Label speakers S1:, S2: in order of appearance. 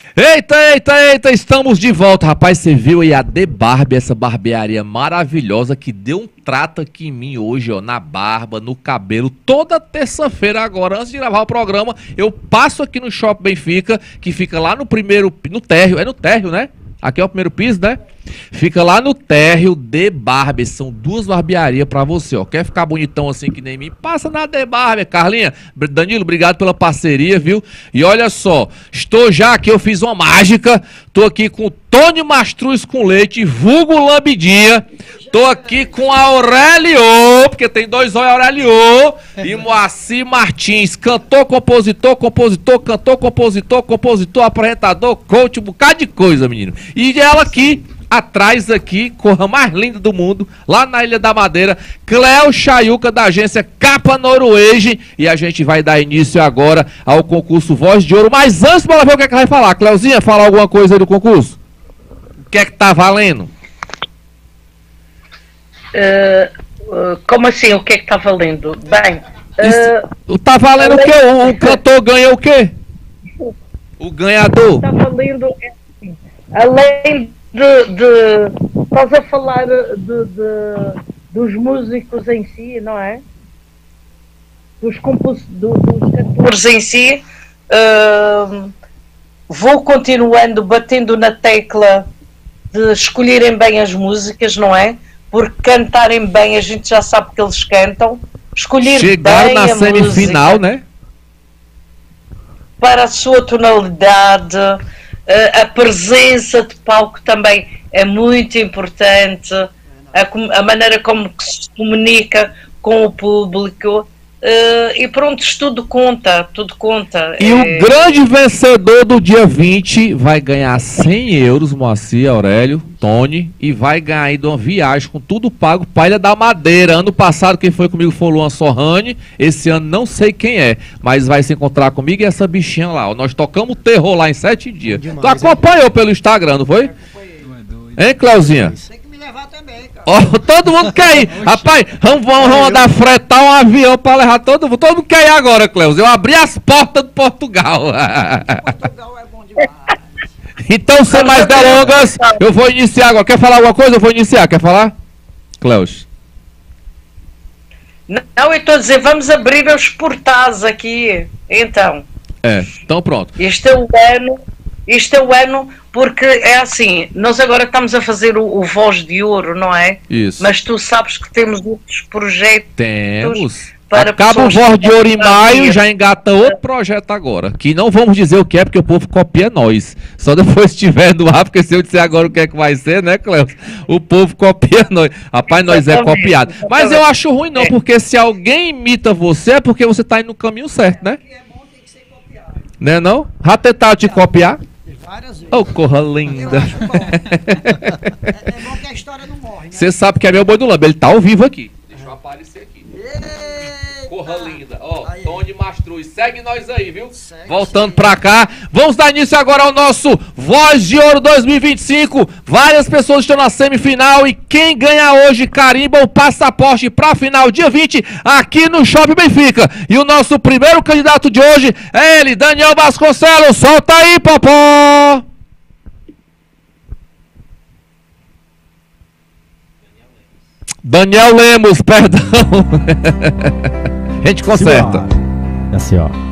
S1: Eita, eita, eita, estamos de volta. Rapaz, você viu aí a The Barbe, essa barbearia maravilhosa que deu um trato aqui em mim hoje, ó, na barba, no cabelo. Toda terça-feira agora, antes de gravar o programa, eu passo aqui no Shopping Benfica, que fica lá no primeiro, no térreo, é no térreo, né? Aqui é o primeiro piso, né? Fica lá no térreo The Barber. São duas barbearias pra você, ó. Quer ficar bonitão assim que nem mim? Passa na The Barber, Carlinha. Danilo, obrigado pela parceria, viu? E olha só, estou já aqui, eu fiz uma mágica. Tô aqui com o Tony Mastruz com leite, vulgo Lambidinha. Tô aqui com a Aurélio, porque tem dois Aurélio, e Moacir Martins, cantor, compositor, apresentador, coach, um bocado de coisa, menino. E ela aqui, atrás aqui, corra mais linda do mundo, lá na Ilha da Madeira, Cleo Chayuca, da agência Capa Noruege, e a gente vai dar início agora ao concurso Voz de Ouro. Mas antes, bora ver o que é que vai falar. Cleuzinha, fala alguma coisa aí do concurso? O que é que tá valendo?
S2: Como assim? O que é que está valendo? Bem,
S1: tá valendo o quê? O cantor ganha o quê? O ganhador?
S2: Está valendo, além de estás a falar dos músicos em si, não é? Dos cantores em si, vou continuando batendo na tecla de escolherem bem as músicas, não é? Porque cantarem bem, a gente já sabe que eles cantam. Escolher
S1: chegaram
S2: bem
S1: na
S2: a
S1: semifinal,
S2: música,
S1: né?
S2: para a sua tonalidade, a presença de palco também é muito importante, a maneira como que se comunica com o público, e pronto, tudo conta, tudo conta.
S1: E o grande vencedor do dia 20 vai ganhar 100 euros, Moacir, Aurélio, Tony, e vai ganhar aí de uma viagem com tudo pago para Ilha da Madeira. Ano passado quem foi comigo foi o Luan Sorrani, esse ano não sei quem é, mas vai se encontrar comigo e essa bichinha lá, ó. Nós tocamos terror lá em 7 dias. Demais, tu acompanhou pelo Instagram, não foi? Hein, Cleuzinha?
S3: Tem que me levar também, cara.
S1: Oh, todo mundo quer ir. Rapaz, vamos mandar fretar um avião pra levar todo mundo. Todo mundo quer ir agora, Cleus. Eu abri as portas do Portugal.
S3: Portugal é bom demais.
S1: Então, sem mais delongas, eu vou iniciar agora. Quer falar alguma coisa? Eu vou iniciar. Quer falar? Cleus.
S2: Não, eu estou a dizer, vamos abrir os portais aqui. Então
S1: pronto.
S2: Este é o ano, porque é assim, nós agora estamos a fazer o Voz de Ouro, não é?
S1: Isso.
S2: Mas tu sabes que temos outros projetos.
S1: Temos.
S2: Para
S1: acaba o Voz de Ouro em maio, já engata outro projeto agora. Que não vamos dizer o que é, porque o povo copia nós. Só depois estiver no ar, porque se eu disser agora o que é que vai ser, né, Cleus? O povo copia nós. Rapaz, nós é copiado. Mas eu acho ruim não, porque se alguém imita você, é porque você tá indo no caminho certo, né?
S3: É bom, tem que ser copiado.
S1: Né não? Já tentaram te copiar?
S3: Várias vezes.
S1: Oh, corra linda.
S3: Eu acho bom. É bom que a história não morre, né?
S1: Você sabe que é meu boi do Lambo, ele tá ao vivo aqui. Deixa eu aparecer aqui. Corra linda. Ó, Tony Mastruz, segue nós aí, viu? Voltando pra cá, vamos dar início agora ao nosso Voz de Ouro 2025. Várias pessoas estão na semifinal e quem ganha hoje carimba o passaporte pra final dia 20 aqui no Shopping Benfica. E o nosso primeiro candidato de hoje é ele, Daniel Vasconcelos. Solta aí, Popó! Daniel Lemos, perdão. A gente conserta.
S4: Assim, ó.